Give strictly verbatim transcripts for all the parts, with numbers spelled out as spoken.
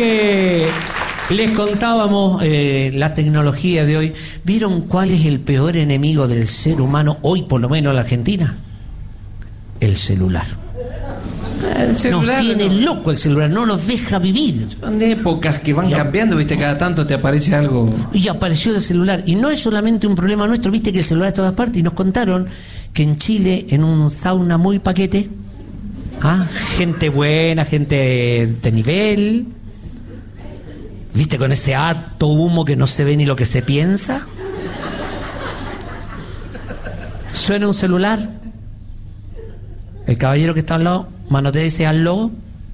que les contábamos eh, la tecnología de hoy. ¿Vieron cuál es el peor enemigo del ser humano hoy, por lo menos en la Argentina? El celular. El celular nos tiene no. loco el celular, no nos deja vivir. Son de épocas que van Ya. cambiando, viste, cada tanto te aparece algo. Y apareció el celular. Y no es solamente un problema nuestro, viste que el celular es de todas partes. Y nos contaron que en Chile, en un sauna muy paquete, ¿ah? gente buena, gente de nivel, viste, con ese harto humo que no se ve ni lo que se piensa, suena un celular, el caballero que está al lado manotea y dice: ¿al logo?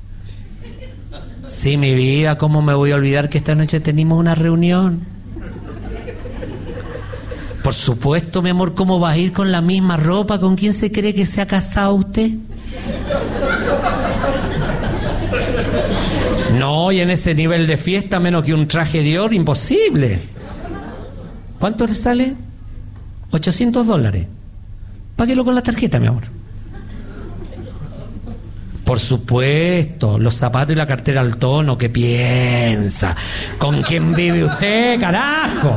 Sí, mi vida, ¿cómo me voy a olvidar que esta noche tenemos una reunión? Por supuesto, mi amor, ¿cómo va a ir con la misma ropa? ¿Con quién se cree que se ha casado usted? No, y en ese nivel de fiesta, menos que un traje de oro, imposible. ¿Cuánto le sale? ochocientos dólares. Páguelo con la tarjeta, mi amor. Por supuesto, los zapatos y la cartera al tono. ¿Qué piensa? ¿Con quién vive usted, carajo?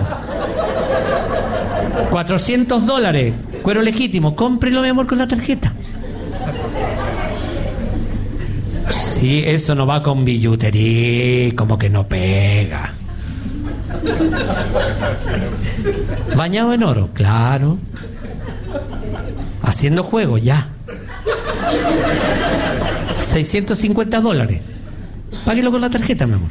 cuatrocientos dólares, cuero legítimo. Cómprelo, mi amor, con la tarjeta. Sí, eso no va con billutería, como que no pega. Bañado en oro, claro. Haciendo juego, ya. seiscientos cincuenta dólares. Páguelo con la tarjeta, mi amor.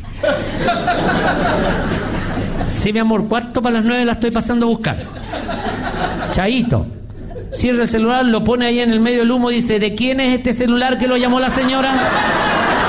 Sí, mi amor, cuarto para las nueve la estoy pasando a buscar. Chaito. Cierra el celular, lo pone ahí en el medio del humo y dice: ¿de quién es este celular que lo llamó la señora?